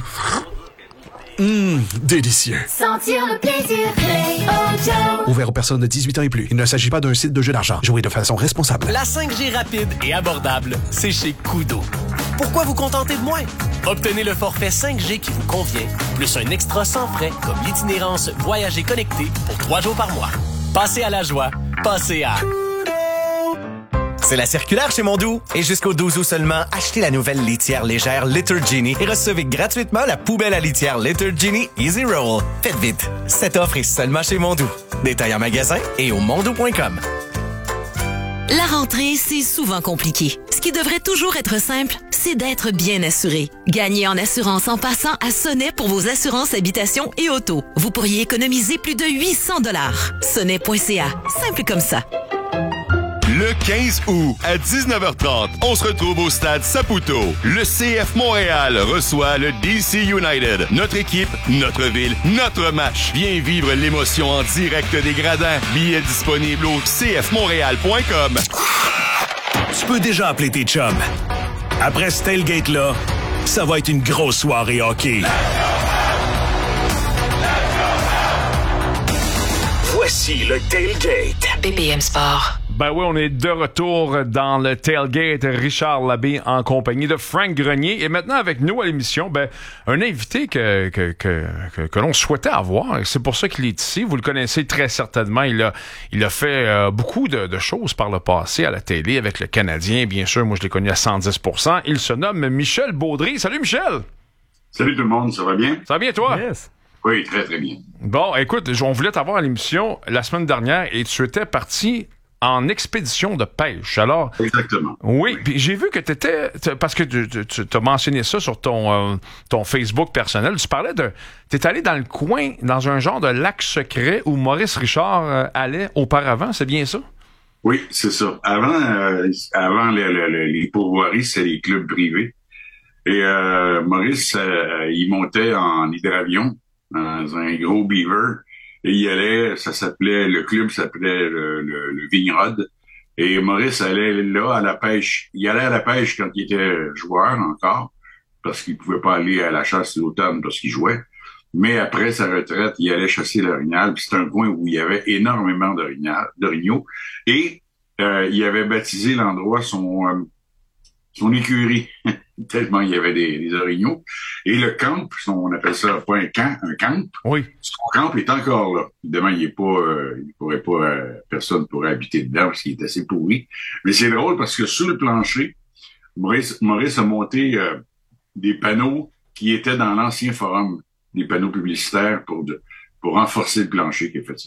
Hum, délicieux. Sentir le plaisir, PlayOjo. Ouvert aux personnes de dix-huit ans et plus. Il ne s'agit pas d'un site de jeu d'argent. Jouez de façon responsable. La cinq G rapide et abordable, c'est chez Koodo. Pourquoi vous contenter de moins? Obtenez le forfait cinq G qui vous convient, plus un extra sans frais comme l'itinérance Voyager connecté pour trois jours par mois. Passez à la joie. Passez à... C'est la circulaire chez Mondou. Et jusqu'au douze août seulement, achetez la nouvelle litière légère Litter Genie et recevez gratuitement la poubelle à litière Litter Genie Easy Roll. Faites vite. Cette offre est seulement chez Mondou. Détail en magasin et au mondou point com. La rentrée, c'est souvent compliqué. Ce qui devrait toujours être simple, c'est d'être bien assuré. Gagnez en assurance en passant à Sonnet pour vos assurances habitation et auto. Vous pourriez économiser plus de huit cents dollars. Sonnet point c a. Simple comme ça. Le quinze août, à dix-neuf heures trente, on se retrouve au stade Saputo. Le C F Montréal reçoit le D C United. Notre équipe, notre ville, notre match. Viens vivre l'émotion en direct des gradins. Billets disponibles au c f montréal point com. Tu peux déjà appeler tes chums. Après ce tailgate-là, ça va être une grosse soirée hockey. Voici le tailgate. B P M Sport. Ben oui, on est de retour dans le tailgate. Richard Labbé en compagnie de Frank Grenier. Et maintenant, avec nous à l'émission, ben, un invité que, que, que, que, que l'on souhaitait avoir. C'est pour ça qu'il est ici. Vous le connaissez très certainement. Il a, il a fait euh, beaucoup de, de choses par le passé à la télé avec le Canadien. Bien sûr, moi, je l'ai connu à cent dix pour cent. Il se nomme Michel Baudry. Salut, Michel! Salut tout le monde, ça va bien? Ça va bien, toi? Yes. Oui, très, très bien. Bon, écoute, on voulait t'avoir à l'émission la semaine dernière et tu étais parti en expédition de pêche. Alors, exactement. Oui, puis j'ai vu que tu étais, parce que tu, tu, tu as mentionné ça sur ton, euh, ton Facebook personnel, tu parlais de, tu es allé dans le coin, dans un genre de lac secret où Maurice Richard euh, allait auparavant, c'est bien ça? Oui, c'est ça. Avant, euh, avant les, les, les pourvoiries, c'était les clubs privés. Et euh, Maurice, euh, il montait en hydravion dans un gros beaver. Et il allait, ça s'appelait, le club s'appelait le, le, le Vignerod. Et Maurice allait là à la pêche. Il allait à la pêche quand il était joueur encore, parce qu'il pouvait pas aller à la chasse l'automne parce qu'il jouait. Mais après sa retraite, il allait chasser l'orignal. Puis c'est un coin où il y avait énormément d'orignaux. Et euh, il avait baptisé l'endroit son euh, son écurie. Tellement il y avait des, des orignaux. Et le camp, on appelle ça pas un camp, un camp. Oui. Son camp est encore là. Évidemment, il est pas, euh, il pourrait pas, euh, personne pourrait habiter dedans parce qu'il est assez pourri. Mais c'est drôle parce que sur le plancher, Maurice, Maurice a monté euh, des panneaux qui étaient dans l'ancien forum, des panneaux publicitaires pour de, pour renforcer le plancher qui a fait ça.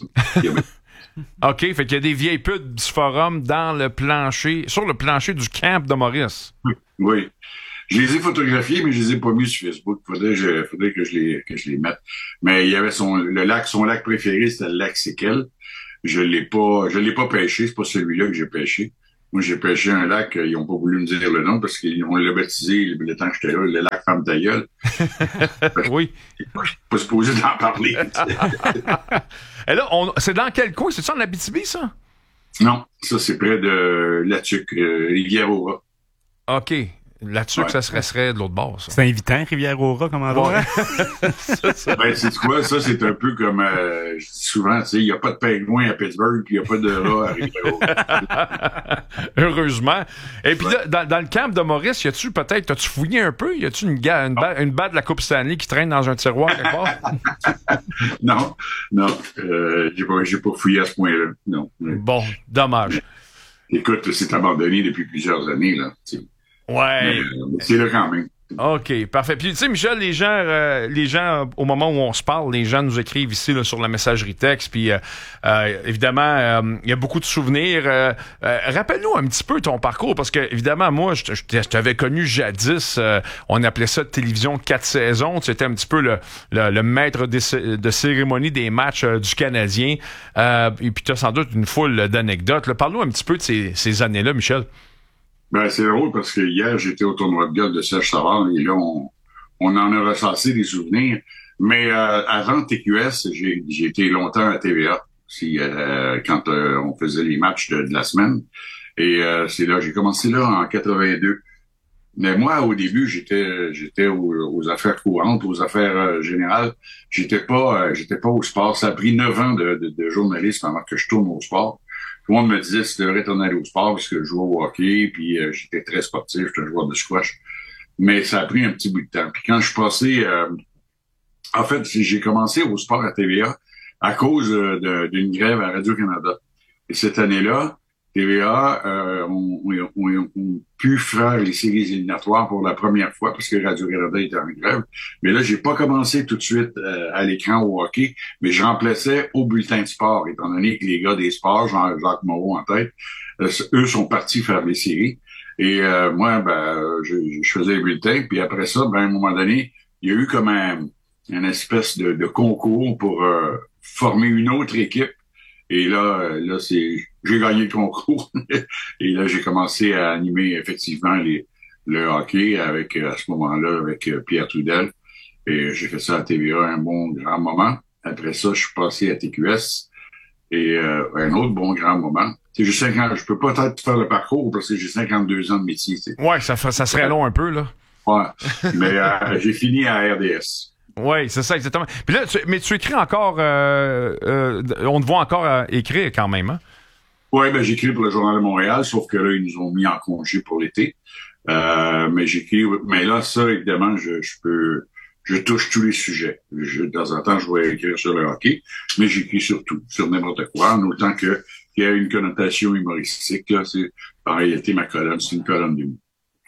OK, fait qu'il y a des vieilles putes du forum dans le plancher, sur le plancher du camp de Maurice. Oui, oui. Je les ai photographiés, mais je les ai pas mis sur Facebook. Faudrait, je, faudrait que je les, que je les mette. Mais il y avait son, le lac, son lac préféré, c'était le lac Séquel. Je l'ai pas, je l'ai pas pêché. C'est pas celui-là que j'ai pêché. Moi, j'ai pêché un lac, ils ont pas voulu me dire le nom parce qu'on l'a baptisé le temps que j'étais là, le lac Femme ta gueule. Oui. Pas, pas supposé d'en parler. Et là, on, c'est dans quel coin? C'est ça en Abitibi, ça? Non, ça c'est près de Latuc, euh, Rivière-au-Rat. OK. Là-dessus, ouais. Ça serait, serait de l'autre bord, ça. C'est invitant, Rivière-au-Rat, comme endroit. Ouais. Ben, c'est quoi? Ça, c'est un peu comme, euh, je dis souvent, tu sais, il n'y a pas de pingouin à Pittsburgh, puis il n'y a pas de rat à Rivière-au-Rat. Heureusement. Et puis là, dans, dans le camp de Maurice, y a-tu peut-être, as-tu fouillé un peu? Y a-tu une, ga- une, ba- une batte de la Coupe Stanley qui traîne dans un tiroir quelque part? Non, non, euh, j'ai pas, j'ai pas fouillé à ce point-là, non. Bon, dommage. Écoute, c'est abandonné depuis plusieurs années, là, tu sais. Ouais. Mais, c'est là quand même. OK, parfait. Puis tu sais, Michel, les gens, euh, les gens, euh, au moment où on se parle, les gens nous écrivent ici là, sur la messagerie texte. Puis euh, euh, évidemment, il euh, y a beaucoup de souvenirs. Euh, euh, rappelle-nous un petit peu ton parcours, parce que évidemment, moi, je, je, je t'avais connu jadis. Euh, on appelait ça télévision quatre saisons. Tu étais un petit peu le, le, le maître de, de cérémonie des matchs euh, du Canadien. Euh, et puis tu as sans doute une foule d'anecdotes. Là. Parle-nous un petit peu de ces, ces années-là, Michel. Ben, c'est drôle parce que hier, j'étais au tournoi de golf de Serge Savard et là, on, on en a ressassé des souvenirs. Mais euh, avant T Q S, j'ai, j'ai été longtemps à T V A si, euh, quand euh, on faisait les matchs de, de la semaine. Et euh, c'est là, j'ai commencé là en quatre-vingt-deux. Mais moi, au début, j'étais j'étais aux, aux affaires courantes, aux affaires euh, générales. J'étais pas euh, j'étais pas au sport. Ça a pris neuf ans de, de, de journalisme avant que je tourne au sport. Tout le monde me disait que c'était vrai d'en aller au sport parce que je jouais au hockey, puis euh, j'étais très sportif, j'étais un joueur de squash. Mais ça a pris un petit bout de temps. Puis quand je suis passé... Euh, en fait, j'ai commencé au sport à T V A à cause euh, de, d'une grève à Radio-Canada. Et cette année-là, T V A euh, ont, ont, ont, ont pu faire les séries éliminatoires pour la première fois parce que Radio-Canada était en grève. Mais là, j'ai pas commencé tout de suite euh, à l'écran au hockey, mais je remplaçais au bulletin de sport, étant donné que les gars des sports, Jean-Jacques Moreau en tête, euh, eux sont partis faire les séries. Et euh, moi, ben, je, je faisais les bulletins. Puis après ça, ben, à un moment donné, il y a eu comme un, une espèce de, de concours pour euh, former une autre équipe. Et là, là, c'est, j'ai gagné le concours. Et là, j'ai commencé à animer effectivement les, le hockey avec, à ce moment-là, avec Pierre Trudel. Et j'ai fait ça à T V A un bon grand moment. Après ça, je suis passé à T Q S. Et euh, un autre bon grand moment. Tu sais, j'ai cinquante, je peux pas peut-être faire le parcours parce que j'ai cinquante-deux ans de métier. T'sais. Ouais, ça, ça serait long un peu, là. Ouais. Mais euh, j'ai fini à R D S. Oui, c'est ça, exactement. Puis là, tu, mais tu écris encore, euh, euh, on te voit encore euh, écrire quand même, hein? Oui, ben j'écris pour le Journal de Montréal, sauf que là, ils nous ont mis en congé pour l'été. Euh, mais j'écris, mais là, ça, évidemment, je, je peux, je touche tous les sujets. Je, de temps en temps, je vais écrire sur le hockey, mais j'écris sur tout, sur n'importe quoi, en autant que qu'il y a une connotation humoristique. Là, c'est, en réalité, ma colonne, c'est une colonne d'humour.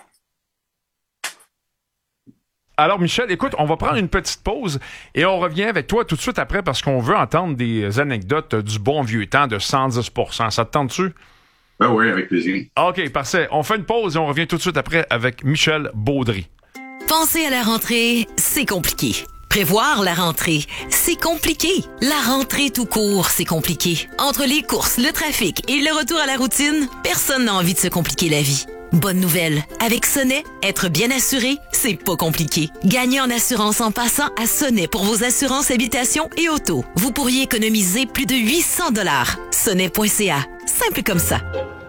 Alors, Michel, écoute, on va prendre une petite pause et on revient avec toi tout de suite après parce qu'on veut entendre des anecdotes du bon vieux temps de cent dix pour cent. Ça te tente-tu? Ben oui, avec plaisir. OK, parfait. On fait une pause et on revient tout de suite après avec Michel Baudry. Penser à la rentrée, c'est compliqué. Prévoir la rentrée, c'est compliqué. La rentrée tout court, c'est compliqué. Entre les courses, le trafic et le retour à la routine, personne n'a envie de se compliquer la vie. Bonne nouvelle, avec Sonnet, être bien assuré, c'est pas compliqué. Gagnez en assurance en passant à Sonnet pour vos assurances habitation et auto. Vous pourriez économiser plus de huit cents dollars. Sonnet point c a, simple comme ça.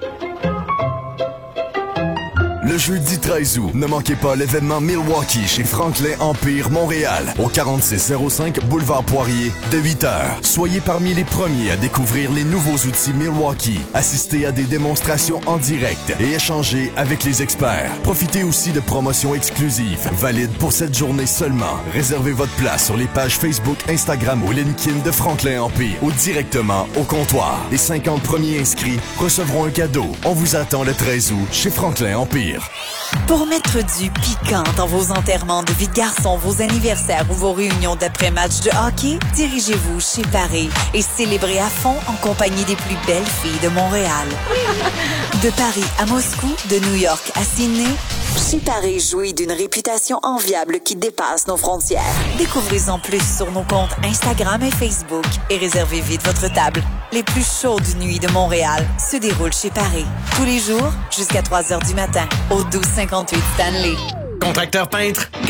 Le jeudi treize août, ne manquez pas l'événement Milwaukee chez Franklin Empire Montréal, au quarante-six zéro cinq Boulevard Poirier, de huit heures. Soyez parmi les premiers à découvrir les nouveaux outils Milwaukee, assistez à des démonstrations en direct et échangez avec les experts. Profitez aussi de promotions exclusives, valides pour cette journée seulement. Réservez votre place sur les pages Facebook, Instagram ou LinkedIn de Franklin Empire ou directement au comptoir. Les cinquante premiers inscrits recevront un cadeau. On vous attend le treize août chez Franklin Empire. Pour mettre du piquant dans vos enterrements de vie de garçon, vos anniversaires ou vos réunions d'après-match de hockey, dirigez-vous chez Paris et célébrez à fond en compagnie des plus belles filles de Montréal. De Paris à Moscou, de New York à Sydney, chez Paris jouit d'une réputation enviable qui dépasse nos frontières. Découvrez-en plus sur nos comptes Instagram et Facebook et réservez vite votre table. Les plus chaudes nuits de Montréal se déroulent chez Paris. Tous les jours, jusqu'à trois heures du matin, au douze cinquante-huit Stanley. Contracteur peintre,